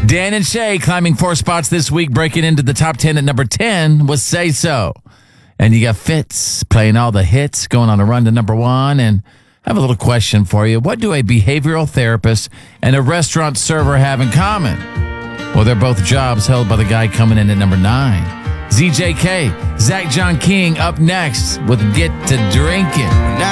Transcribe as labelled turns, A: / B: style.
A: Dan and Shay climbing 4 spots this week, breaking into the top 10 at number 10 was Say So. And you got Fitz playing all the hits, going on a run to number 1. And I have a little question for you. What do a behavioral therapist and a restaurant server have in common? Well, they're both jobs held by the guy coming in at number 9. ZJK, Zach John King up next with Get to Drinking.